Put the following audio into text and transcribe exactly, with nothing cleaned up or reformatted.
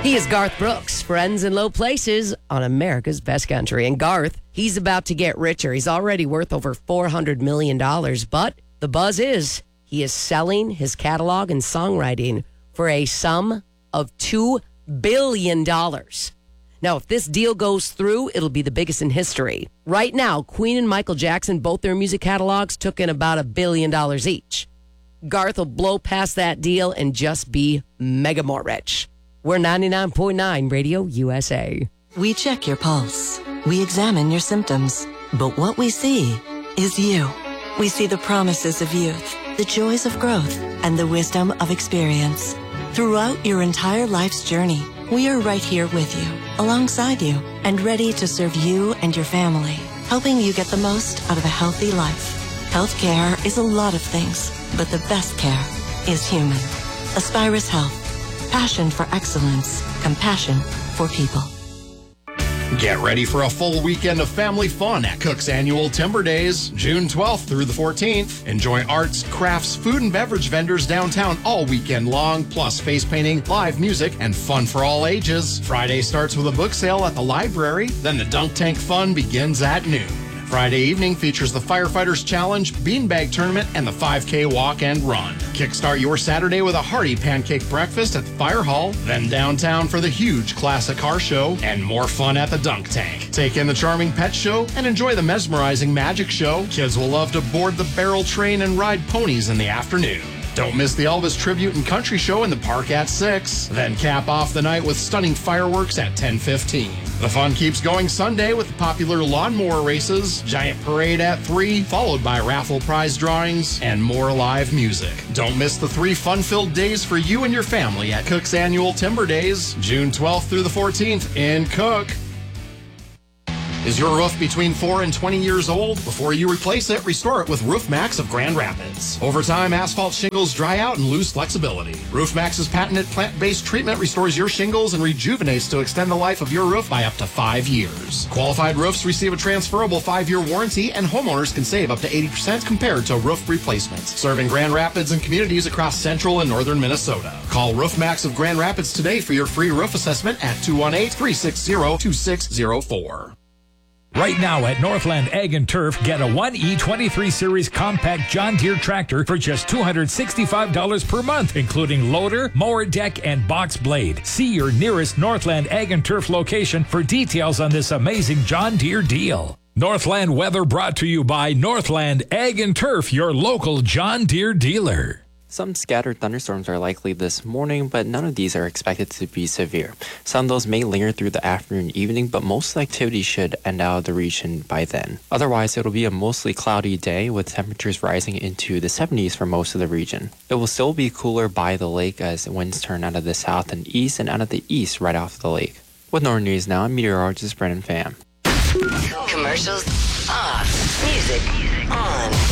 He is Garth Brooks, Friends in Low Places on America's Best Country. And Garth, he's about to get richer. He's already worth over four hundred million dollars. But the buzz is he is selling his catalog and songwriting for a sum of two billion dollars. Now, if this deal goes through, it'll be the biggest in history. Right now, Queen and Michael Jackson, both their music catalogs, took in about a billion dollars each. Garth will blow past that deal and just be mega more rich. We're ninety-nine point nine Radio U S A. We check your pulse. We examine your symptoms. But what we see is you. We see the promises of youth, the joys of growth, and the wisdom of experience. Throughout your entire life's journey, we are right here with you, alongside you, and ready to serve you and your family, helping you get the most out of a healthy life. Healthcare is a lot of things, but the best care is human. Aspirus Health. Passion for excellence. Compassion for people. Get ready for a full weekend of family fun at Cook's annual Timber Days, June twelfth through the fourteenth. Enjoy arts, crafts, food, and beverage vendors downtown all weekend long, plus face painting, live music, and fun for all ages. Friday starts with a book sale at the library. Then the Dunk Tank Fun begins at noon. Friday evening features the Firefighters Challenge, Beanbag Tournament, and the five K Walk and Run. Kickstart your Saturday with a hearty pancake breakfast at the Fire Hall, then downtown for the huge classic car show, and more fun at the Dunk Tank. Take in the charming pet show and enjoy the mesmerizing magic show. Kids will love to board the barrel train and ride ponies in the afternoon. Don't miss the Elvis Tribute and Country Show in the park at six. Then cap off the night with stunning fireworks at ten fifteen. The fun keeps going Sunday with the popular lawnmower races, giant parade at three, followed by raffle prize drawings, and more live music. Don't miss the three fun-filled days for you and your family at Cook's annual Timber Days, June twelfth through the fourteenth in Cook. Is your roof between four and twenty years old? Before you replace it, restore it with Roof Max of Grand Rapids. Over time, asphalt shingles dry out and lose flexibility. Roof Max's patented plant-based treatment restores your shingles and rejuvenates to extend the life of your roof by up to five years. Qualified roofs receive a transferable five-year warranty, and homeowners can save up to eighty percent compared to roof replacements. Serving Grand Rapids and communities across central and northern Minnesota. Call Roof Max of Grand Rapids today for your free roof assessment at two one eight, three six zero, two six zero four. Right now at Northland Ag and Turf, get a one E twenty-three Series compact John Deere tractor for just two hundred sixty-five dollars per month, including loader, mower deck, and box blade. See your nearest Northland Ag and Turf location for details on this amazing John Deere deal. Northland weather brought to you by Northland Ag and Turf, your local John Deere dealer. Some scattered thunderstorms are likely this morning, but none of these are expected to be severe. Some of those may linger through the afternoon and evening, but most of the activity should end out of the region by then. Otherwise, it'll be a mostly cloudy day with temperatures rising into the seventies for most of the region. It will still be cooler by the lake as winds turn out of the south and east and out of the east right off the lake. With Northern News Now, I'm meteorologist Brennan Pham. Commercials off. Music on.